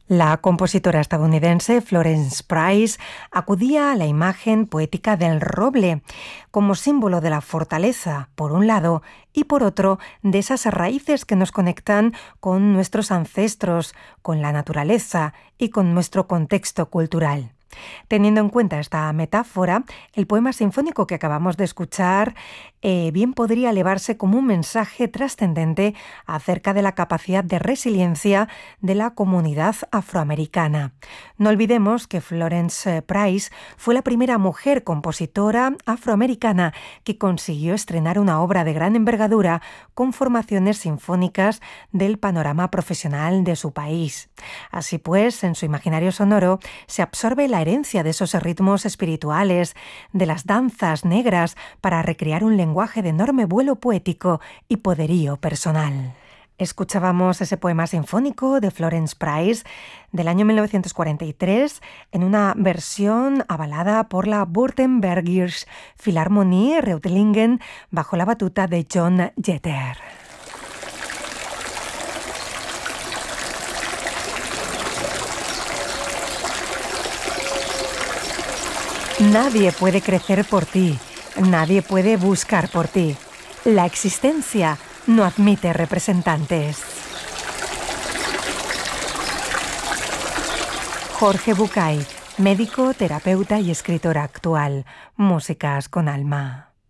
La compositora estadounidense Florence Price acudía a la imagen poética del roble como símbolo de la fortaleza, por un lado, y por otro, de esas raíces que nos conectan con nuestros ancestros, con la naturaleza y con nuestro contexto cultural. Teniendo en cuenta esta metáfora, el poema sinfónico que acabamos de escuchar bien podría elevarse como un mensaje trascendente acerca de la capacidad de resiliencia de la comunidad afroamericana. No olvidemos que Florence Price fue la primera mujer compositora afroamericana que consiguió estrenar una obra de gran envergadura con formaciones sinfónicas del panorama profesional de su país. Así pues, en su imaginario sonoro se absorbe la herencia de esos ritmos espirituales, de las danzas negras, para recrear un lenguaje de enorme vuelo poético y poderío personal. Escuchábamos ese poema sinfónico de Florence Price del año 1943 en una versión avalada por la Württembergische Philharmonie Reutlingen bajo la batuta de John Jeter. Nadie puede crecer por ti, nadie puede buscar por ti. La existencia no admite representantes. Jorge Bucay, médico, terapeuta y escritor actual. Músicas con alma.